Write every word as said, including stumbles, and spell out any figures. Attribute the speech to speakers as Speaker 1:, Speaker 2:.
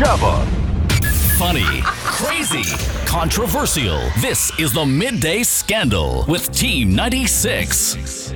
Speaker 1: Chubba.
Speaker 2: Funny, crazy, controversial. This is the Midday Scandal with Team ninety-six.